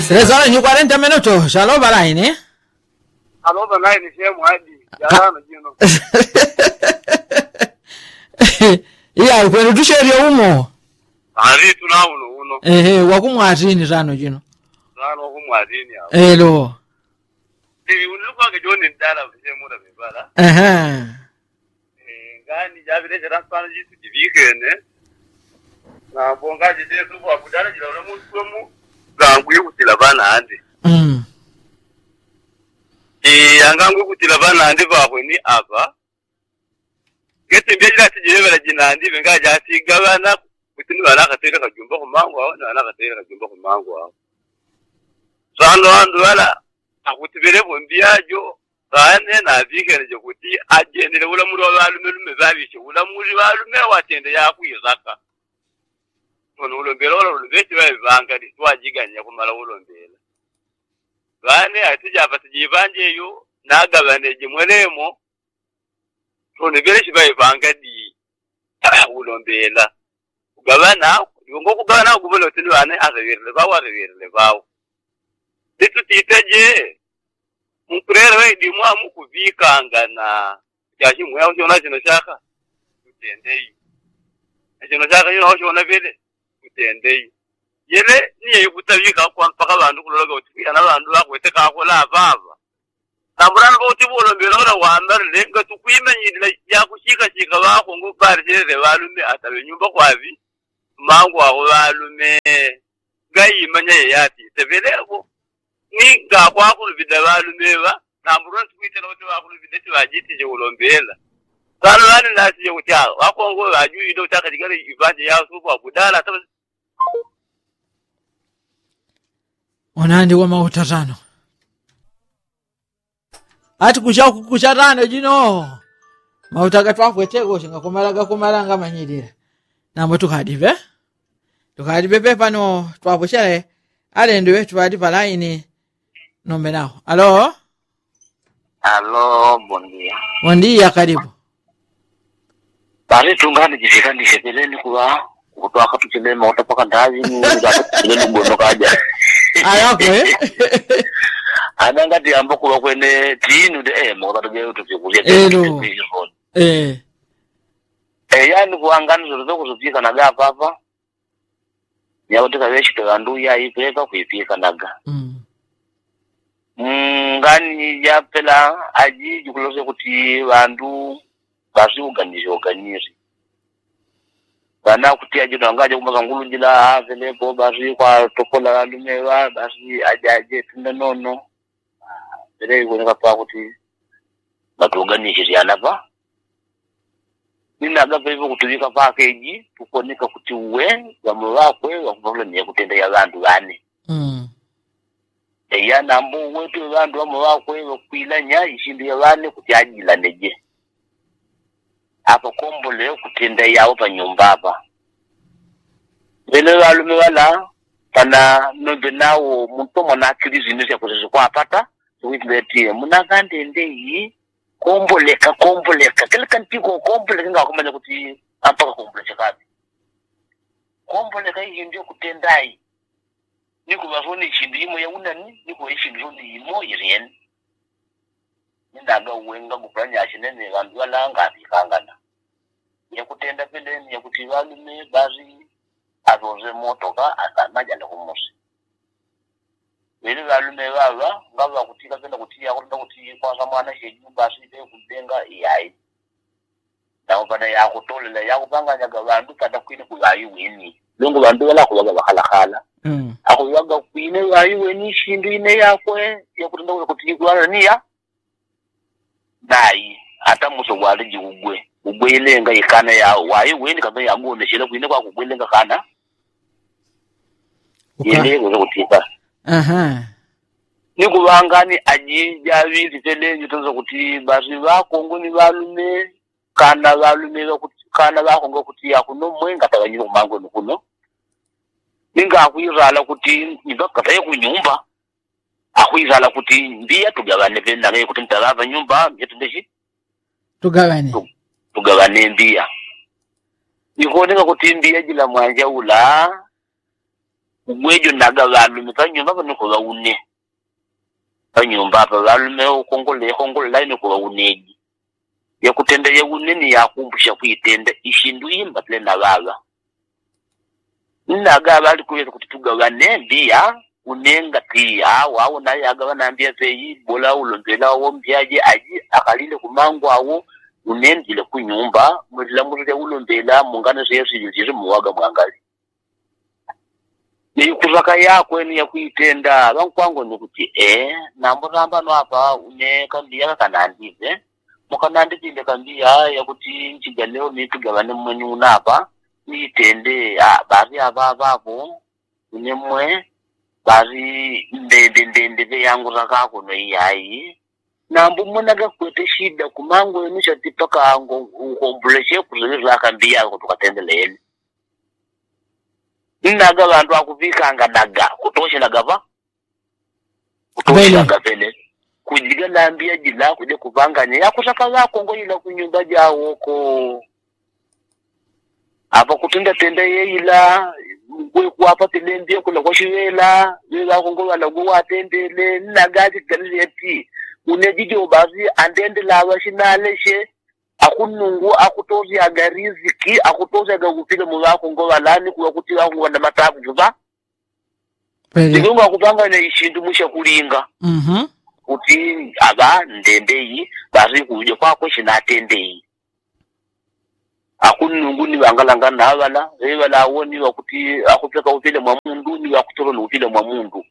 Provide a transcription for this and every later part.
3 horas y 40 minutos. Shalom balaini. Alo balaini sehemu hadi. Jana jino. Iya ukweli tusheria umo. Ari tunauno uno. Wakumwatini zano jino. Zano wakumwatini hapo. Hello. Ulikuwa ngejoni ndala sehemu da bibala. Ngani javile transfer jitu jivikene. Na bonga jide subu akudala jila ule musumu. Gangu yukutila bana andi. Yangangu kutila bana andi bakwe ni aba. Gete mbejira tijirebe la jinandi benga jati gabana kutini bana katera kajumba ku mango aho na katera kajumba ku mango aho. Sando andu wala akutibere bombiajo bane na vikene je kuti agendere ula muri wabalume lume babishe ula muri balume watende yakuyizaka. Ono ulombera ulubeti babanga ditwajiganya kumala ulombera. Bane atija batijibanje yo nagabane jimwelemo. Tone bere shibaye banga di ulombera. Kugabana yongo kugabana kubolo tini bane areverle bawo. Ditu titeje mukurere di mwa mukubikanga na yashi mwe aho jona jino shaka utendei. Jino shaka yo jona bele utendei. Yele niye kutabika kwa mpaka bantu kuloga utikira nabantu bakwete kakola baba. Namurana bauti bulombera ora wambarle nga tukwimenyirira yakushika bako ngo barjere balume atabenyumba kwavi mangu aho balume gayimanya yati tebelego ni ga kwakulu bidabalumeba namurana tukwitera wote bakulu bidete bajitije ulombera. Kana bani nasiye kutya wako ngo bajuyido utakajigara ibanje yawo suko akudala tabe. Onandi wa mautatano. Ati kuchatano jino. Mautaga twafwetego shinga kumalanga manyidira. Nambo tukadive. Tukadive pano twaposhale alendo wetu badi palaini nombe nao. Alo? Alo, bondia. Bondia karibu. Bari tungani jifika shepeleni kuwa kutoka tuchele mauta paka ndazi ni kuchele ngono kaja. Ayako Ananga di ambo kuwa kwene tinu de mauta tuge utukuja. Yani kuangani zote kuzupika naga papa. Nyawote kaweshi tegandu ya ipeka kuipika naga. Ngani ya pela aji jukulose kuti bandu basi uganizi. Bana kuti aji nangaje kumaka ngulu njila avelepo basi kwa tokola lalumewa basi ajaje tunda nono. Bere kuoneka pa kuti batu uganizi yanapa. Nina agape hivyo kutulika package tukonika kuti uwe gamu wakwe wakubula niye kutenda ya bandu bane. Yana ambu wetu bandu wakwe wakuilanya ishindu ya bane kuti ajila neje. Apa kombole kutenda yao pa nyumba hapa. Vile walume wala pana nombe nao mtomo na akili zinesi ya kuzizu kwa apata. Tuwitletie munagande ndei komboleka kile kantiko komboleka nga kumanya kuti ampaka komboleka kabi. Komboleka hii ndio kutendai. Niko bafoni ishindi imo ya unani niko ishindi zondi imo irien. Ndaga uwenga gupanya ashinene bandu wala ngabikangana. Ya kutenda pende ya kutibalume bazi azoze motoka atamaja na kumusi. Wele balume baba ngaba kutika penda kutia kuti kwa samana shejumba side kubenga iyai. Nawo bana ya kutolela ya kubanga nyaga bandu kada kwine kuyayi weni. Longo bandu wala kuyaga bakhala. Akuyaga kwine yayi weni shindu ine yakwe ya kutenda kutikwa niya. Dai ata muso gwali jugwe ubwelenga ikana ya wayi weni kabe yangone shele kwine kwa kubwelenga kana yele kutika nikubangani ajija bizi telenje tozo kuti basi bako ngoni balume kana balume kana bako ngo kuti yakuno mwenga tabanyi kumango nukuno ninga akuyizala kuti ngakataye kunyumba akuyizala kuti ndiya tugabane penda ngaye kuti ntalava nyumba yetu ndeshi tugabane ndiya ikoneka kuti ndiya jila mwanja ula Ugwejo naga valume panyumba pano ko baune. Panyumba pa valume ukongole ine ko bauneji. Ya kutenda ya uneni ya kumbusha kuitenda ishindu imba tele na baba. Naga bali kuyeza kutituga banembia unenga tia wao naye agabanambia peyi bola ulondela wo mbyaje aji akalile kumangu awo unendile kunyumba mudila mudile ulondela mungana zeyesu yiziri muwaga mwangali. Ni kuzaka yako ni ya kuitenda bankwango nikuti nambotamba no apa une kandiya kanandize mukanandizinde kandiya ya kuti nchigaleo nitugabane mwenyu napa nitende bari ababo unemwe bari ndende be yangu rakako no yayi nambu munaga kwete shida kumango emisha tipaka ngombuleshe kuzira kandiya kutukatendelele. Naga bantu akuvikanga daga kutoshela gaba kutoshela gapele kujiga nambia jila kuje kubanganya yakutaka zako ngoyila kunyumba jawo ko apa kutenda tenda yeila ngwe kuapa telembie kula kwashwela wela kongo wala go atendele nagaji galeti unejije obazi andende lawa shinaleshe akunungu akutozi agariziki akutozi agakupile muzako ngo balani kuwa kuti wangu wana matabu vuba ndingo akupanga na ishindu musha kulinga kuti aba ndendeyi bari kuje kwako shinatendei akunungu ni bangalanga nabala ebala woni wakuti akupeka upile mwa mundu ni wakutoro no upile mwa mundu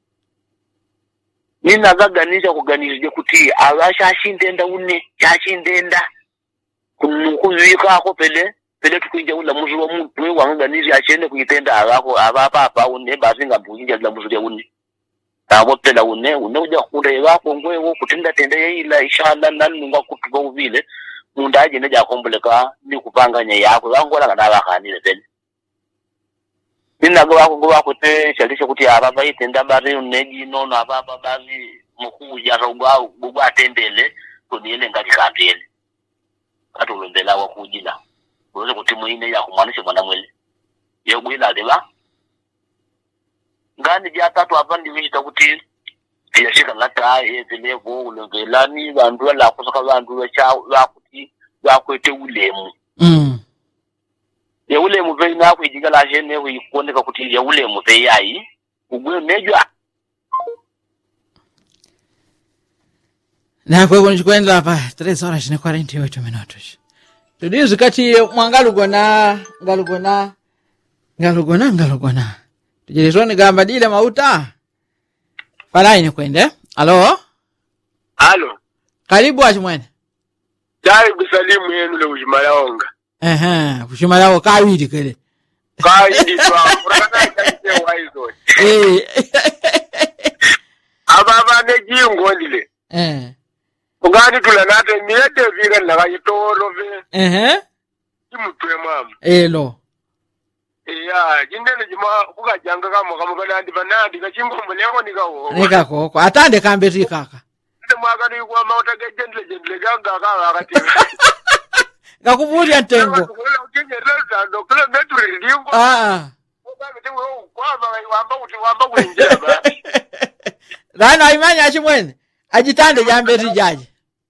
nina gaganisha kuganije kuti abasha shindenda une chashindenda kuvika ako pele tukuinja ula muzi wa mtu we wanganizi achende kuitenda abako abapa une bazinga mbujinja la muzi ya une abo pela une uja kure wako ngwewo kutenda tenda yeila inshallah nanu ngakutuba uvile munda aje neja komboleka ni kupanganya yako wangola kana bakanile pele ninago wako ngwako te chalisha kuti ababa itenda bari uneji nono ababa bari mukuja rogwa bugwa tendele kuniele ngati kambele kato ulondela wakujila uweze kutimu ine ya kumaanisha mwana mwele ya gwila deba ngani jatatu hapa ndivishita kuti ya shika ngata televo ulondela ni bandu wala kusaka bandu wakuti wakwete ulemu ya ulemu vei na kujigala jene wikuoneka kuti ya ulemu vei yayi ugwe nejwa na kwa hivyo nikuenda hapa 3 horas na 48 minutos. Tudizo kati mwangalugona ngalugona. Tujelezoni gamba dile mauta. Falaini kwende. Halo? Halo. Karibu achimwene. Dai kusalimu yenu le ujimalaonga. Ujimalaonga kawidi kele. Kawidi kwa murana kante waizo. Ababa nejingo ndile. Ungani tulanate miete vika laga yitoro ve. Imutwe mama. Elo. Jindele jima kuka janga kama kanandi banandi kachimbo mleko nikawo. Nikako atande kambeti kaka. Nde mwaka ni kwa mauta jendle ganga kaka akati. Ngakuvulia ntengo. Ukenge reza ndo kule metri ndingo. Wamba kuinjeba. Rana imanya achimwene. Ajitande jambeti jaji.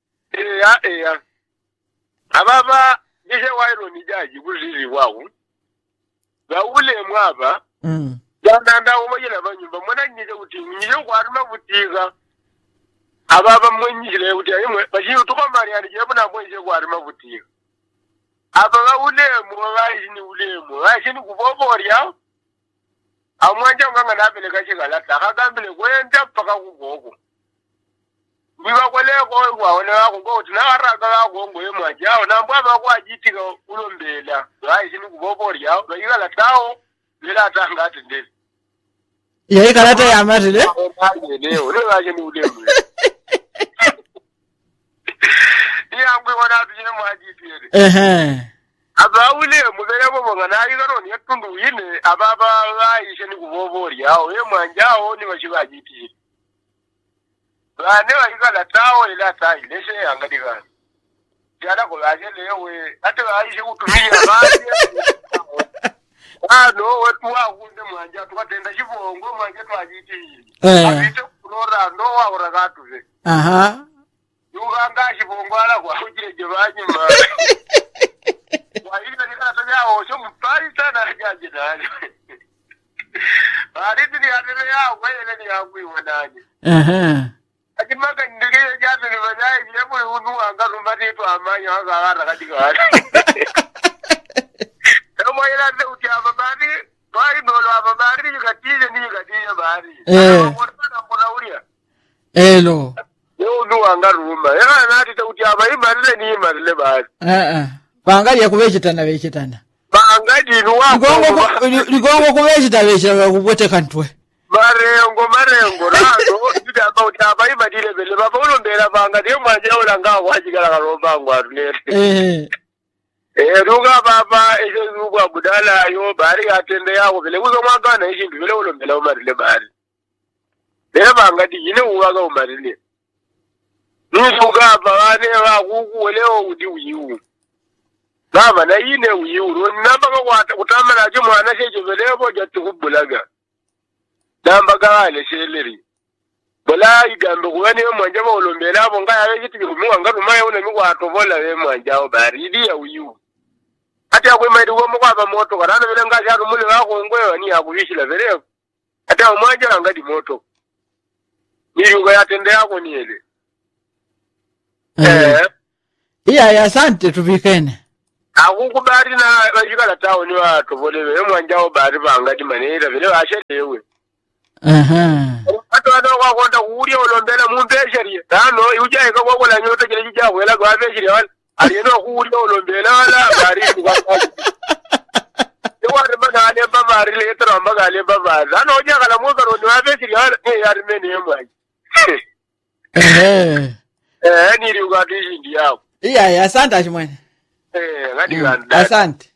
Ababa nishe wairo ni jaji kuziri wawu. Ule mwaba nda umajila banyumba mwana nyije kuti nyije kwaruma butiga ababa mwenyile kuti ayimwe bashiyo tukomari ali jebo na mwenje kwaruma butiga ababa ule mwabaji ni ule mwabaji ni kuboborya amwanja nganga nabele kashika lata akagambile kwenda paka kugogo biba kweleko kwaone wako ngoti naraka wako ngoye mwajao nambwa bakwajitika ulombela hayi sini kuboborya bayikala tawo lela tangati ndezi yayi kalata ya matile leo baje ni ulemu ngwe wana bijine mwajitire aba ule mubere bo ngana yigaro ni yatundu yine ababa hayi sini kuboborya oye mwanjao ni bashibajitire bane bayikala tawo lela tayi leshe yangadikana yala ko baje lewe ate baje kutumia baje no watu wakunde mwanja tukatenda chivongo mwanja twajiti apite kurora ndo waura katuve aha yuganga chivongo ala kwa ujire jevanyuma waida nikatanya osho mpari sana hajaje nani aridi ni adere yao kwa ile ni yangu iwanaje aha akimaka ndege jato ni badai yebo unu anga rumati to amanya anga ara katika ara kama ila ndio utiaba bari twai dolo aba bari nikatize ni nikatize bari mbona ulia elo yo unu anga ruma era nati to utiaba imarile ni imarile bari bangali yakubechitana bechitana bangali ruwa ligongo kubechitana kubwete kantwe marengo rado ndaba utiaba imadile bele baba ulombera bangali mwanje olanga wajigala kalomba ngwarunete ruga baba ejo ruga budala yo bari atende yawo bele kuzo mwagana ishindu bele ulombela umarile bari leba ngati yine uwaga umarile nusuga bane ba kukuweleo udi uyiwu baba na yine uyiwu namba ko kutamala je mwana seje belebo jattu kubulaga namba ga ale seleri bola igambe kuwani mwanje ba ulombela abo ngaya yiti bimuwa ngatu maye une mikwato bola we mwanje bari idi ya uyiwu ati akwemaidi womo kwaba moto karana vile ngazi yako mule wako ngwewa ni akuvishila vile ati amwanje ngadi moto nili ukayatende yako ni ele iya asante tupikene akukubari na bajikala tawo ni watu bolewe mwanje bari bangadi manera vile washelewe ati wana kwa konda kuulia ulombela mumbesherie tano ujaye kwa kola nyota kile jijabu ela kwa besherie wala aliyeno kuulia ulombela wala bari kwa wari magale babari letra magale babari ano oja kala muzaro ni wabesiri yari meni yemwaji ni riugadishi ndiao iya asante ashimwene ngadi ganda asante